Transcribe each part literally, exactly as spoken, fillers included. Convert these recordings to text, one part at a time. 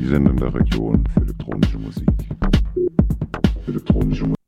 Die Sendung der Region für elektronische Musik. Für elektronische Musik.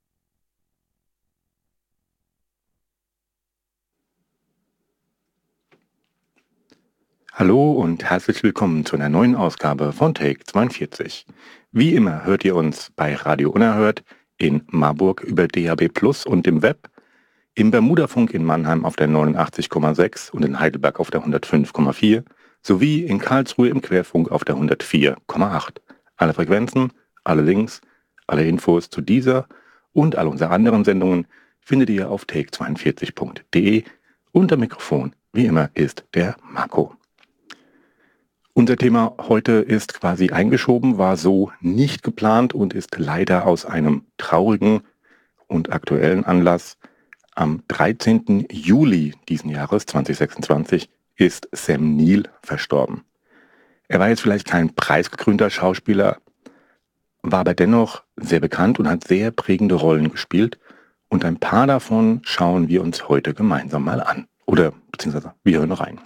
Hallo und herzlich willkommen zu einer neuen Ausgabe von Take zweiundvierzig. Wie immer hört ihr uns bei Radio Unerhört in Marburg über D A B Plus und im Web, im Bermudafunk in Mannheim auf der neunundachtzig Komma sechs und in Heidelberg auf der hundertfünf Komma vier sowie in Karlsruhe im Querfunk auf der hundertvier Komma acht. Alle Frequenzen, alle Links, alle Infos zu dieser und all unseren anderen Sendungen findet ihr auf take zweiundvierzig punkt de. Unter Mikrofon, wie immer, ist der Marco. Unser Thema heute ist quasi eingeschoben, war so nicht geplant und ist leider aus einem traurigen und aktuellen Anlass. Am dreizehnten Juli diesen Jahres zweitausendsechsundzwanzig ist Sam Neill verstorben. Er war jetzt vielleicht kein preisgekrönter Schauspieler, war aber dennoch sehr bekannt und hat sehr prägende Rollen gespielt. Und ein paar davon schauen wir uns heute gemeinsam mal an. Oder beziehungsweise wir hören rein.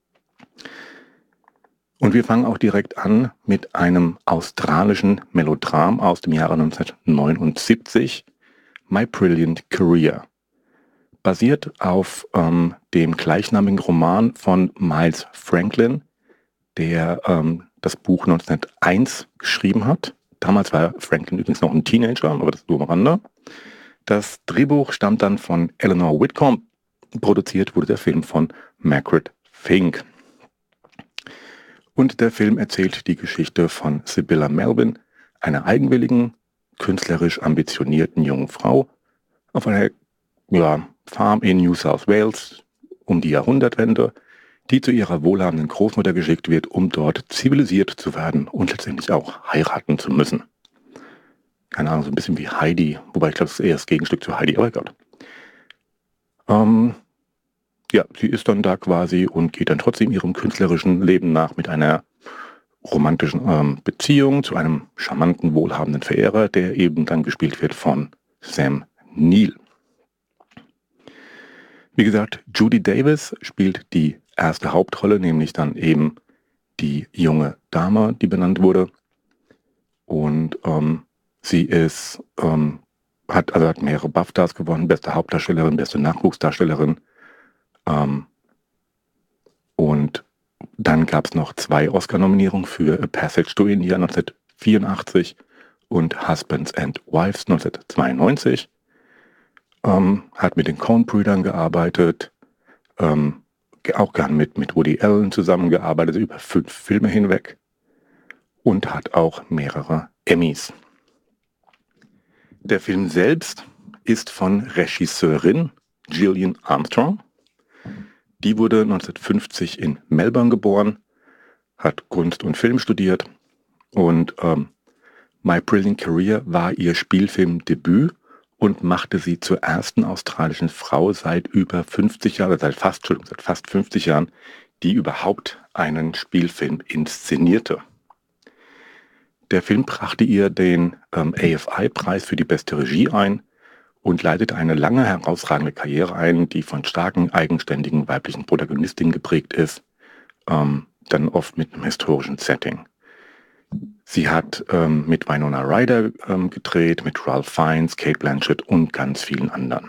Und wir fangen auch direkt an mit einem australischen Melodram aus dem Jahre neunzehnhundertneunundsiebzig, My Brilliant Career. Basiert auf ähm, dem gleichnamigen Roman von Miles Franklin, der ähm, das Buch neunzehnhunderteins geschrieben hat. Damals war Franklin übrigens noch ein Teenager, aber das nur am Rande. Das Drehbuch stammt dann von Eleanor Whitcomb. Produziert wurde der Film von Margaret Fink. Und der Film erzählt die Geschichte von Sibylla Melvin, einer eigenwilligen, künstlerisch ambitionierten jungen Frau auf einer ja, Farm in New South Wales um die Jahrhundertwende, die zu ihrer wohlhabenden Großmutter geschickt wird, um dort zivilisiert zu werden und letztendlich auch heiraten zu müssen. Keine Ahnung, so ein bisschen wie Heidi, wobei ich glaube, das ist eher das Gegenstück zu Heidi, aber egal. Ähm, ja, sie ist dann da quasi und geht dann trotzdem ihrem künstlerischen Leben nach mit einer romantischen ähm, Beziehung zu einem charmanten, wohlhabenden Verehrer, der eben dann gespielt wird von Sam Neill. Wie gesagt, Judy Davis spielt die erste Hauptrolle, nämlich dann eben die junge Dame, die benannt wurde. Und ähm, sie ist, ähm, hat, also hat mehrere BAFTAs gewonnen, beste Hauptdarstellerin, beste Nachwuchsdarstellerin. Ähm, und dann gab es noch zwei Oscar-Nominierungen für A Passage to India neunzehnhundertvierundachtzig und Husbands and Wives neunzehnhundertzweiundneunzig. Ähm, hat mit den Coen-Brüdern gearbeitet, ähm, auch gern mit, mit Woody Allen zusammengearbeitet, über fünf Filme hinweg und hat auch mehrere Emmys. Der Film selbst ist von Regisseurin Gillian Armstrong. Die wurde neunzehnhundertfünfzig in Melbourne geboren, hat Kunst und Film studiert und ähm, My Brilliant Career war ihr Spielfilmdebüt und machte sie zur ersten australischen Frau seit über fünfzig Jahren, seit fast, Entschuldigung, seit fast fünfzig Jahren, die überhaupt einen Spielfilm inszenierte. Der Film brachte ihr den ähm, A F I-Preis für die beste Regie ein und leitete eine lange herausragende Karriere ein, die von starken, eigenständigen weiblichen Protagonistinnen geprägt ist, ähm, dann oft mit einem historischen Setting. Sie hat ähm, mit Winona Ryder ähm, gedreht, mit Ralph Fiennes, Cate Blanchett und ganz vielen anderen.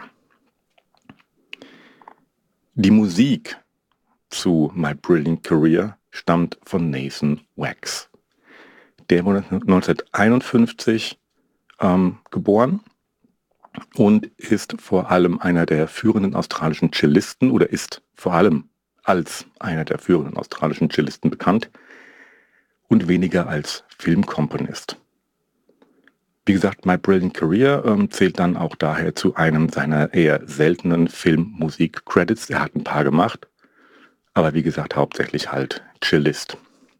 Die Musik zu My Brilliant Career stammt von Nathan Wax. Der wurde neunzehnhunderteinundfünfzig ähm, geboren und ist vor allem einer der führenden australischen Cellisten oder ist vor allem als einer der führenden australischen Cellisten bekannt und weniger als Filmkomponist. Wie gesagt, My Brilliant Career ähm, zählt dann auch daher zu einem seiner eher seltenen Filmmusik-Credits. Er hat ein paar gemacht, aber wie gesagt, hauptsächlich halt Cellist.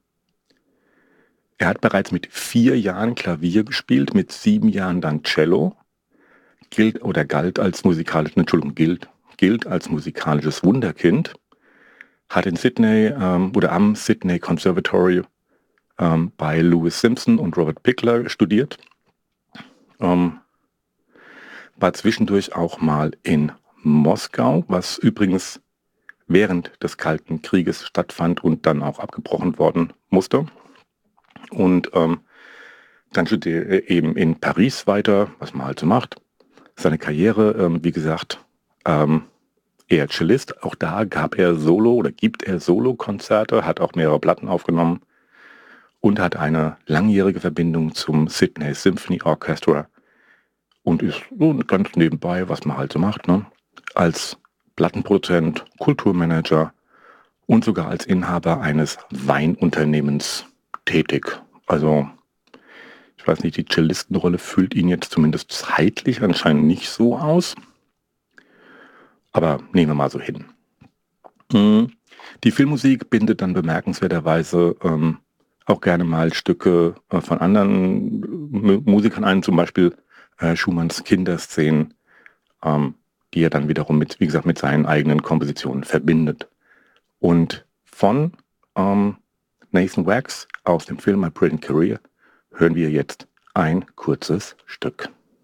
Er hat bereits mit vier Jahren Klavier gespielt, mit sieben Jahren dann Cello, gilt oder galt als musikalisches, Entschuldigung, gilt, gilt als musikalisches Wunderkind, hat in Sydney ähm, oder am Sydney Conservatory ähm, bei Louis Simpson und Robert Pickler studiert, ähm, war zwischendurch auch mal in Moskau, was übrigens während des Kalten Krieges stattfand und dann auch abgebrochen worden musste. Und ähm, dann studiert er eben in Paris weiter, was man halt so macht. Seine Karriere, ähm, wie gesagt, ähm, eher Cellist. Auch da gab er Solo oder gibt er Solo-Konzerte, hat auch mehrere Platten aufgenommen und hat eine langjährige Verbindung zum Sydney Symphony Orchestra und ist so ganz nebenbei, was man halt so macht, ne? Als Plattenproduzent, Kulturmanager und sogar als Inhaber eines Weinunternehmens tätig. Also ich weiß nicht, die Cellistenrolle füllt ihn jetzt zumindest zeitlich anscheinend nicht so aus. Aber nehmen wir mal so hin. Die Filmmusik bindet dann bemerkenswerterweise ähm, auch gerne mal Stücke äh, von anderen M Musikern ein, zum Beispiel äh, Schumanns Kinderszenen, ähm, die er dann wiederum mit, wie gesagt, mit seinen eigenen Kompositionen verbindet. Und von ähm, Nathan Wax aus dem Film My Brilliant Career hören wir jetzt ein kurzes Stück.